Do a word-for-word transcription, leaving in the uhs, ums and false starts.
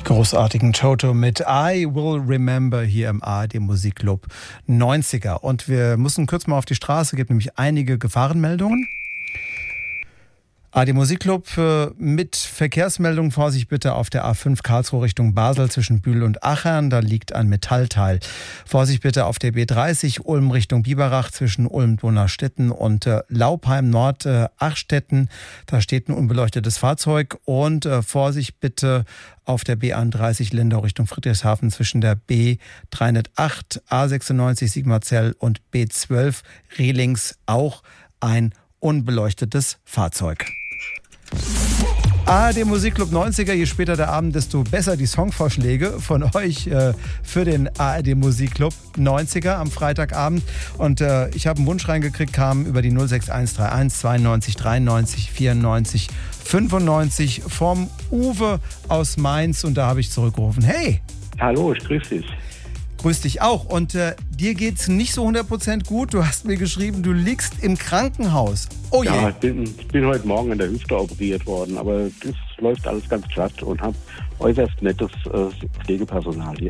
Großartigen Toto mit I Will Remember hier im A R D Musikclub neunziger. Und wir müssen kurz mal auf die Straße, gibt nämlich einige Gefahrenmeldungen. A R D Musikclub mit Verkehrsmeldung. Vorsicht bitte auf der A fünf Karlsruhe Richtung Basel zwischen Bühl und Achern. Da liegt ein Metallteil. Vorsicht bitte auf der B dreißig Ulm Richtung Biberach zwischen Ulm-Donaustetten und äh, Laupheim Nord äh, Achstetten. Da steht ein unbeleuchtetes Fahrzeug. Und äh, Vorsicht bitte auf der B einunddreißig Lindau Richtung Friedrichshafen zwischen der B dreihundertacht, A sechsundneunzig Sigmarzell und B zwölf Rehlings auch ein unbeleuchtetes Fahrzeug. A R D Musikclub neunziger, je später der Abend, desto besser die Songvorschläge von euch äh, für den A R D Musikclub neunziger am Freitagabend. Und äh, ich habe einen Wunsch reingekriegt, kam über die null sechs eins drei eins zweiundneunzig dreiundneunzig vierundneunzig fünfundneunzig vom Uwe aus Mainz. Und da habe ich zurückgerufen, hey! Hallo, ich grüße dich. Grüß dich auch. Und äh, dir geht's nicht so hundert Prozent gut. Du hast mir geschrieben, du liegst im Krankenhaus. Oh je. Ja, ich bin, ich bin heute Morgen in der Hüfte operiert worden, aber das läuft alles ganz glatt und habe äußerst nettes äh, Pflegepersonal hier.